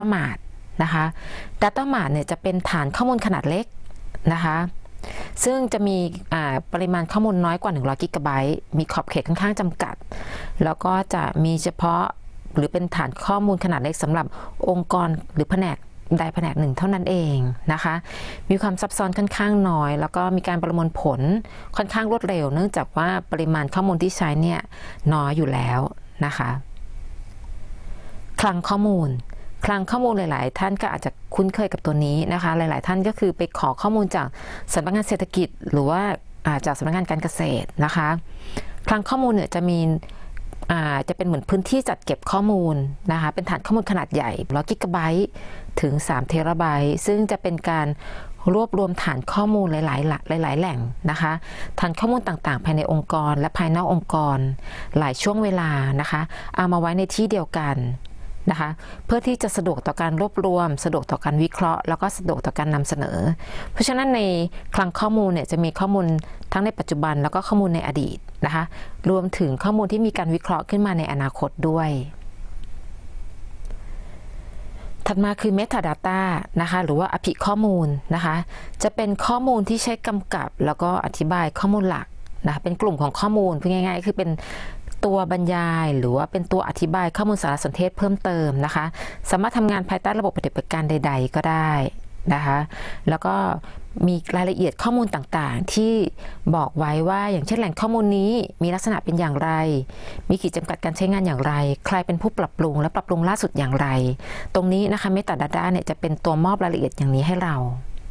Mart นะคะ Data Mart เนี่ยจะเป็นฐานข้อมูลขนาดเล็กนะคะซึ่งจะมีปริมาณข้อมูลน้อยกว่า100 กิกะไบต์มีขอบเขตค่อนข้างจำกัดแล้วก็จะมีเฉพาะหรือเป็นฐานข้อมูลขนาดเล็กสำหรับองค์กรหรือแผนกใดแผนกหนึ่งเท่านั้นเองนะคะมีความซับซ้อนค่อนข้างน้อยแล้วก็มีการประมวลผลค่อนข้างรวดเร็วเนื่องจากว่าปริมาณข้อมูลที่ใช้เนี่ยน้อยอยู่แล้วนะคะคลังข้อมูลหลายๆท่านก็อาจจะคุ้นเคยกับตัวนี้นะคะหลายๆท่านก็คือไปขอข้อมูลจากสำนักงานเศรษฐกิจหรือว่าจากสำนักงานการเกษตรนะคะคลังข้อมูลเนี่ยจะเป็นเหมือนพื้นที่จัดเก็บข้อมูลนะคะเป็นฐานข้อมูลขนาดใหญ่100 กิกะไบต์ถึง3 เทราไบต์ซึ่งจะเป็นการรวบรวมฐานข้อมูลหลายๆแหล่งนะคะฐานข้อมูลต่างๆภายในองค์กรและภายนอกองค์กรหลายช่วงเวลานะคะเอามาไว้ในที่เดียวกันนะคะเพื่อที่จะสะดวกต่อการรวบรวมสะดวกต่อการวิเคราะห์แล้วก็สะดวกต่อการนำเสนอเพราะฉะนั้นในคลังข้อมูลเนี่ยจะมีข้อมูลทั้งในปัจจุบันแล้วก็ข้อมูลในอดีตนะคะรวมถึงข้อมูลที่มีการวิเคราะห์ขึ้นมาในอนาคตด้วยถัดมาคือ Metadata นะคะหรือว่าอภิข้อมูลนะคะจะเป็นข้อมูลที่ใช้กำกับแล้วก็อธิบายข้อมูลหลักนะเป็นกลุ่มของข้อมูลพูดง่ายๆคือเป็นตัวบรรยายหรือว่าเป็นตัวอธิบายข้อมูลสารสนเทศเพิ่มเติมนะคะสามารถทำงานภายใต้ระบบปฏิบัติการใดๆก็ได้นะคะแล้วก็มีรายละเอียดข้อมูลต่างๆที่บอกไว้ว่าอย่างเช่นแหล่งข้อมูลนี้มีลักษณะเป็นอย่างไรมีขีดจำกัดการใช้งานอย่างไรใครเป็นผู้ปรับปรุงและปรับปรุงล่าสุดอย่างไรตรงนี้นะคะ Metadata เนี่ยจะเป็นตัวมอบรายละเอียดอย่างนี้ให้เรา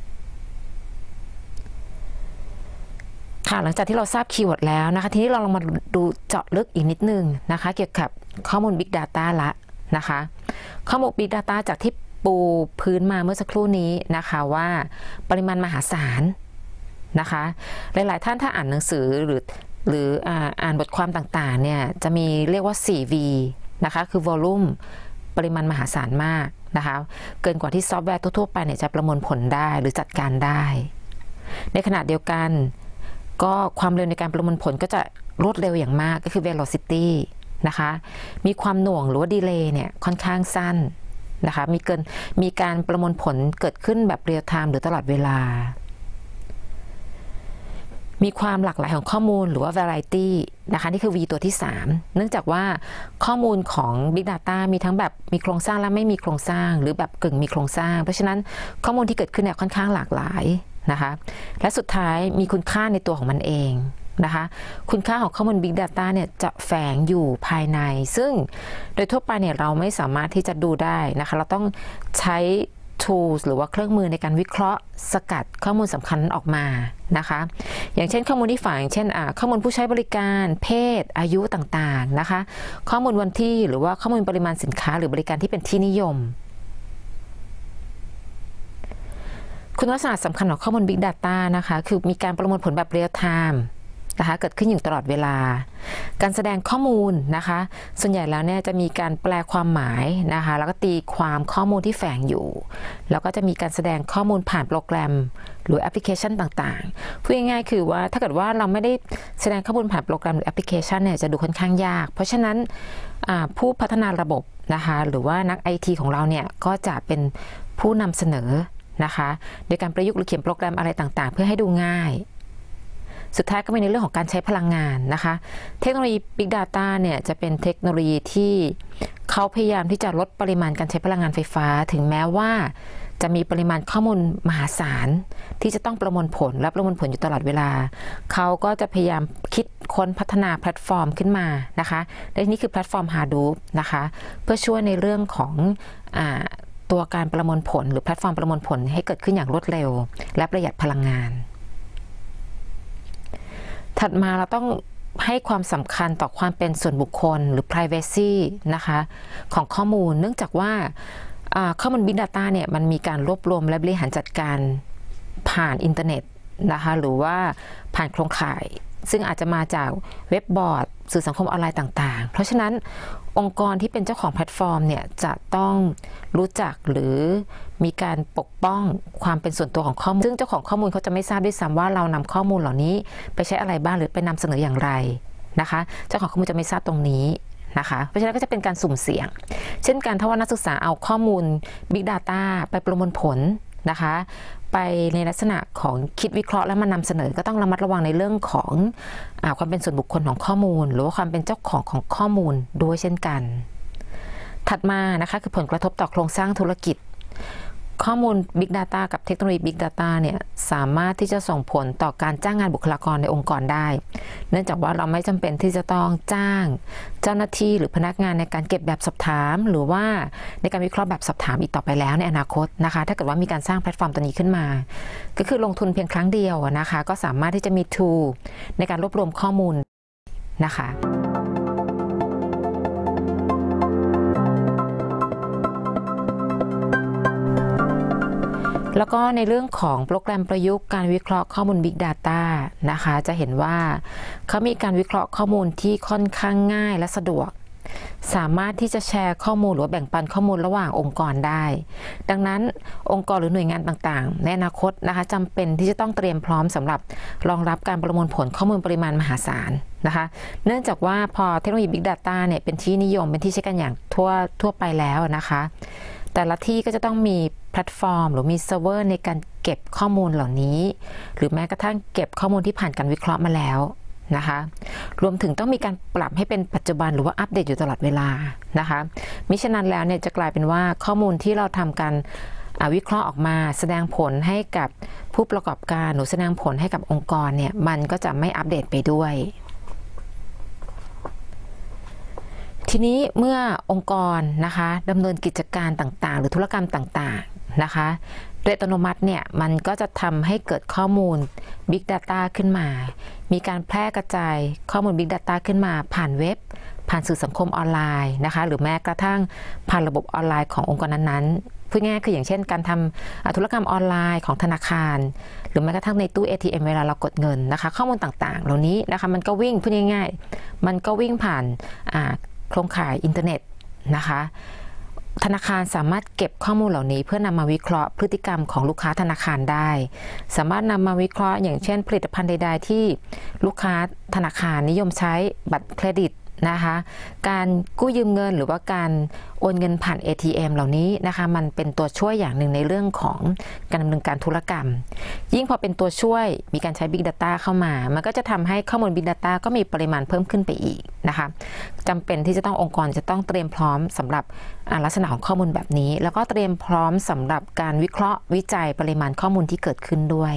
หลังจากที่เราทราบคีย์เวิร์ดแล้วนะคะทีนี้เราลองมาดูเจาะลึกอีกนิดนึงนะคะเกี่ยวกับข้อมูล Big Data ละนะคะข้อมูล Big Data จากที่ปูพื้นมาเมื่อสักครู่นี้นะคะว่าปริมาณมหาศาลนะคะหลายๆท่านถ้าอ่านหนังสือหรืออ่านบทความต่างๆเนี่ยจะมีเรียกว่า 4V นะคะคือ Volume ปริมาณมหาศาลมากนะคะเกินกว่าที่ซอฟต์แวร์ทั่วๆไปเนี่ยจะประมวลผลได้หรือจัดการได้ในขณะเดียวกันก็ความเร็วในการประมวลผลก็จะรวดเร็วอย่างมากก็คือ velocity นะคะมีความหน่วงหรือว่า delay เนี่ยค่อนข้างสั้นนะคะมีการประมวลผลเกิดขึ้นแบบเรียลไทม์หรือตลอดเวลามีความหลากหลายของข้อมูลหรือว่า variety นะคะนี่คือ V ตัวที่3เนื่องจากว่าข้อมูลของ Big Data มีทั้งแบบมีโครงสร้างและไม่มีโครงสร้างหรือแบบกึ่งมีโครงสร้างเพราะฉะนั้นข้อมูลที่เกิดขึ้นเนี่ยค่อนข้างหลากหลายนะคะและสุดท้ายมีคุณค่าในตัวของมันเองนะคะคุณค่าของข้อมูล Big Data เนี่ยจะแฝงอยู่ภายในซึ่งโดยทั่วไปเนี่ยเราไม่สามารถที่จะดูได้นะคะเราต้องใช้ tools หรือว่าเครื่องมือในการวิเคราะห์สกัดข้อมูลสำคัญออกมานะคะอย่างเช่นข้อมูลที่ฝากอย่างเช่นข้อมูลผู้ใช้บริการเพศอายุต่างๆนะคะข้อมูลวันที่หรือว่าข้อมูลปริมาณสินค้าหรือบริการที่เป็นที่นิยมคุณลักษณะสำคัญของข้อมูล Big Data นะคะคือมีการประมวลผลแบบเรียลไทม์นะคะเกิดขึ้นอยู่ตลอดเวลาการแสดงข้อมูลนะคะส่วนใหญ่แล้วเนี่ยจะมีการแปลความหมายนะคะแล้วก็ตีความข้อมูลที่แฝงอยู่แล้วก็จะมีการแสดงข้อมูลผ่านโปรแกรมหรือแอปพลิเคชันต่างๆพูดง่ายๆคือว่าถ้าเกิดว่าเราไม่ได้แสดงข้อมูลผ่านโปรแกรมหรือแอปพลิเคชันเนี่ยจะดูค่อนข้างยากเพราะฉะนั้นผู้พัฒนาระบบนะคะหรือว่านัก IT ของเราเนี่ยก็จะเป็นผู้นำเสนอนะคะโดยการประยุกต์หรือเขียนโปรแกรมอะไรต่างๆเพื่อให้ดูง่ายสุดท้ายก็มีในเรื่องของการใช้พลังงานนะคะเทคโนโลยี Big Data เนี่ยจะเป็นเทคโนโลยีที่เขาพยายามที่จะลดปริมาณการใช้พลังงานไฟฟ้าถึงแม้ว่าจะมีปริมาณข้อมูลมหาศาลที่จะต้องประมวลผลและประมวลผลอยู่ตลอดเวลาเขาก็จะพยายามคิดค้นพัฒนาแพลตฟอร์มขึ้นมานะคะและนี่คือแพลตฟอร์ม Hadoop นะคะเพื่อช่วยในเรื่องของตัวการประมวลผลหรือแพลตฟอร์มประมวลผลให้เกิดขึ้นอย่างรวดเร็วและประหยัดพลังงานถัดมาเราต้องให้ความสำคัญต่อความเป็นส่วนบุคคลหรือ privacy นะคะของข้อมูลเนื่องจากว่าข้อมูล Big Data เนี่ยมันมีการรวบรวมและบริหารจัดการผ่านอินเทอร์เน็ตนะคะหรือว่าผ่านโครงข่ายซึ่งอาจจะมาจากเว็บบอร์ดสื่อสังคมออนไลน์ต่างๆเพราะฉะนั้นองค์กรที่เป็นเจ้าของแพลตฟอร์มเนี่ยจะต้องรู้จักหรือมีการปกป้องความเป็นส่วนตัวของข้อมูลซึ่งเจ้าของข้อมูลเขาจะไม่ทราบด้วยซ้ำว่าเรานำข้อมูลเหล่านี้ไปใช้อะไรบ้างหรือไปนำเสนออย่างไรนะคะเจ้าของข้อมูลจะไม่ทราบตรงนี้นะคะเพราะฉะนั้นก็จะเป็นการสุ่มเสี่ยงเช่นกันถ้าว่านักศึกษาเอาข้อมูล Big Data ไปประมวลผลนะคะไปในลักษณะของคิดวิเคราะห์แล้วมานำเสนอก็ต้องระมัดระวังในเรื่องของความเป็นส่วนบุคคลของข้อมูลหรือว่าความเป็นเจ้าของข้อมูลด้วยเช่นกันถัดมานะคะคือผลกระทบต่อโครงสร้างธุรกิจข้อมูล Big Data กับเทคโนโลยี Big Data เนี่ยสามารถที่จะส่งผลต่อการจ้างงานบุคลากรในองค์กรได้เนื่องจากว่าเราไม่จำเป็นที่จะต้องจ้างเจ้าหน้าที่หรือพนักงานในการเก็บแบบสอบถามหรือว่าในการวิเคราะห์แบบสอบถามอีกต่อไปแล้วในอนาคตนะคะถ้าเกิดว่ามีการสร้างแพลตฟอร์มตัวนี้ขึ้นมาก็คือลงทุนเพียงครั้งเดียวนะคะก็สามารถที่จะมี tool ในการรวบรวมข้อมูลนะคะแล้วก็ในเรื่องของโปรแกรมประยุกต์การวิเคราะห์ข้อมูล Big Data นะคะจะเห็นว่าเขามีการวิเคราะห์ข้อมูลที่ค่อนข้างง่ายและสะดวกสามารถที่จะแชร์ข้อมูลหรือแบ่งปันข้อมูลระหว่างองค์กรได้ดังนั้นองค์กรหรือหน่วยงานต่างๆในอนาคตนะคะจำเป็นที่จะต้องเตรียมพร้อมสำหรับรองรับการประมวลผลข้อมูลปริมาณมหาศาลนะคะเนื่องจากว่าพอเทคโนโลยี Big Data เนี่ยเป็นที่นิยมเป็นที่ใช้กันอย่างทั่วไปแล้วนะคะแต่ละที่ก็จะต้องมีแพลตฟอร์มหรือมีเซิร์ฟเวอร์ในการเก็บข้อมูลเหล่านี้หรือแม้กระทั่งเก็บข้อมูลที่ผ่านการวิเคราะห์มาแล้วนะคะรวมถึงต้องมีการปรับให้เป็นปัจจุบันหรือว่าอัปเดตอยู่ตลอดเวลานะคะมิฉะนั้นแล้วเนี่ยจะกลายเป็นว่าข้อมูลที่เราทำการวิเคราะห์ออกมาแสดงผลให้กับผู้ประกอบการหรือแสดงผลให้กับองค์กรเนี่ยมันก็จะไม่อัปเดตไปด้วยทีนี้เมื่อองค์กรนะคะดำเนินกิจการต่างๆหรือธุรกรรมต่างๆนะคะโดยอัตโนมัติเนี่ยมันก็จะทำให้เกิดข้อมูล Big Data ขึ้นมามีการแพร่กระจายข้อมูล Big Data ขึ้นมาผ่านเว็บผ่านสื่อสังคมออนไลน์นะคะหรือแม้กระทั่งผ่านระบบออนไลน์ขององค์กรนั้นๆพูดง่ายๆคืออย่างเช่นการทำธุรกรรมออนไลน์ของธนาคารหรือแม้กระทั่งในตู้ ATM เวลาเรากดเงินนะคะข้อมูลต่างๆเหล่านี้นะคะมันก็วิ่งพูดง่ายๆมันก็วิ่งผ่านโครงข่ายอินเทอร์เน็ตนะคะธนาคารสามารถเก็บข้อมูลเหล่านี้เพื่อนำมาวิเคราะห์พฤติกรรมของลูกค้าธนาคารได้สามารถนำมาวิเคราะห์อย่างเช่นผลิตภัณฑ์ใดๆที่ลูกค้าธนาคารนิยมใช้บัตรเครดิตนะคะการกู้ยืมเงินหรือว่าการโอนเงินผ่าน ATM เหล่านี้นะคะมันเป็นตัวช่วยอย่างหนึ่งในเรื่องของการดำเนินการธุรกรรมยิ่งพอเป็นตัวช่วยมีการใช้ Big Data เข้ามามันก็จะทำให้ข้อมูล Big Data ก็มีปริมาณเพิ่มขึ้นไปอีกนะคะจำเป็นที่จะต้ององค์กรจะต้องเตรียมพร้อมสำหรับลักษณะของข้อมูลแบบนี้แล้วก็เตรียมพร้อมสำหรับการวิเคราะห์วิจัยปริมาณข้อมูลที่เกิดขึ้นด้วย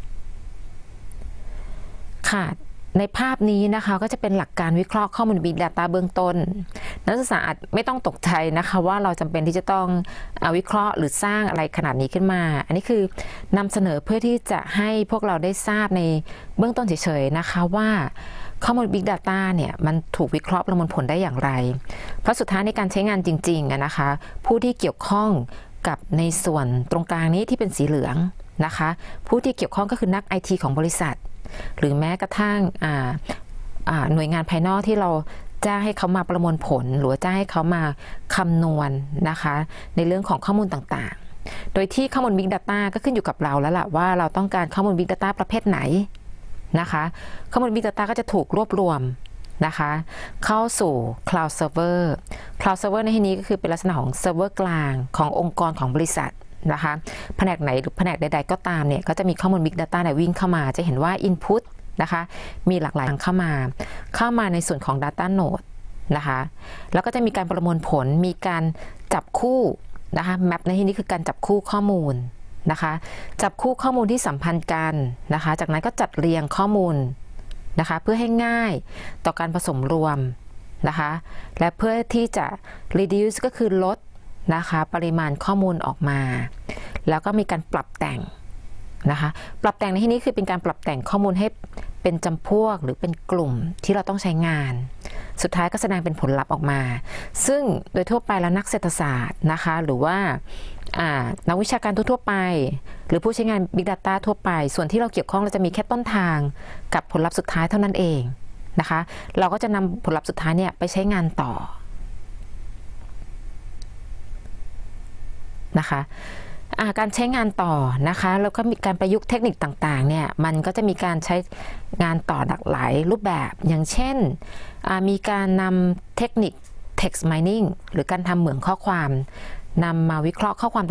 ค่ะในภาพนี้นะคะก็จะเป็นหลักการวิเคราะห์ข้อมูล Big Data เบื้องต้นนักศึกษาอาจไม่ต้องตกใจนะคะว่าเราจำเป็นที่จะต้องวิเคราะห์หรือสร้างอะไรขนาดนี้ขึ้นมาอันนี้คือนำเสนอเพื่อที่จะให้พวกเราได้ทราบในเบื้องต้นเฉยๆนะคะว่าข้อมูล Big Data เนี่ยมันถูกวิเคราะห์ประมวลผลได้อย่างไรเพราะสุดท้ายในการใช้งานจริงๆนะคะผู้ที่เกี่ยวข้องกับในส่วนตรงกลางนี้ที่เป็นสีเหลืองนะคะผู้ที่เกี่ยวข้องก็คือนัก IT ของบริษัทหรือแม้กระทั่งหน่วยงานภายนอกที่เราจ้างให้เขามาประมวลผลหรือจ้างให้เขามาคำนวณนะคะในเรื่องของข้อมูลต่างๆโดยที่ข้อมูล Big Data ก็ขึ้นอยู่กับเราแล้วล่ะว่าเราต้องการข้อมูล Big Data ประเภทไหนนะคะข้อมูล Big Data ก็จะถูกรวบรวมนะคะเข้าสู่ Cloud Server Cloud Server ในที่นี้ก็คือเป็นลักษณะของเซิร์ฟเวอร์กลางขององค์กรของบริษัทนะคะแผนกไหนหรือแผนกใดๆก็ตามเนี่ยก็จะมีข้อมูล Big Data เนี่ยวิ่งเข้ามาจะเห็นว่า Input นะคะมีหลากหลายเข้ามาในส่วนของ Data Node นะคะแล้วก็จะมีการประมวลผลมีการจับคู่นะคะแมปในที่นี้คือการจับคู่ข้อมูลนะคะจับคู่ข้อมูลที่สัมพันธ์กันนะคะจากนั้นก็จัดเรียงข้อมูลนะคะเพื่อให้ง่ายต่อการผสมรวมนะคะและเพื่อที่จะ reduce ก็คือลดนะคะปริมาณข้อมูลออกมาแล้วก็มีการปรับแต่งนะคะปรับแต่งในที่นี้คือเป็นการปรับแต่งข้อมูลให้เป็นจำพวกหรือเป็นกลุ่มที่เราต้องใช้งานสุดท้ายก็แสดงเป็นผลลัพธ์ออกมาซึ่งโดยทั่วไปแล้วนักเศรษฐศาสตร์นะคะหรือว่านักวิชาการทั่วไปหรือผู้ใช้งาน Big Data ทั่วไปส่วนที่เราเกี่ยวข้องเราจะมีแค่ต้นทางกับผลลัพธ์สุดท้ายเท่านั้นเองนะคะเราก็จะนำผลลัพธ์สุดท้ายเนี่ยไปใช้งานต่อนะคะการใช้งานต่อนะคะแล้วก็มีการประยุกต์เทคนิคต่างๆเนี่ยมันก็จะมีการใช้งานต่อหลากหลายรูปแบบอย่างเช่นมีการนำเทคนิค text mining หรือการทำเหมืองข้อความนำมาวิเคราะห์ข้อความ